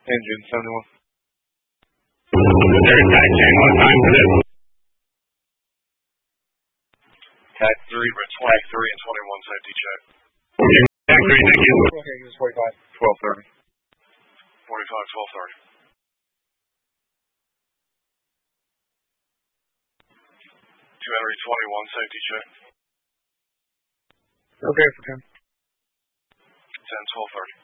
Engine 71. There's tag chain, what time for this? Tag 3 and 21 safety check. Okay, tag 3, thank you. Okay, use 45, 1230. 45, 1230. 221 safety check. Okay for 10. 10, 1230.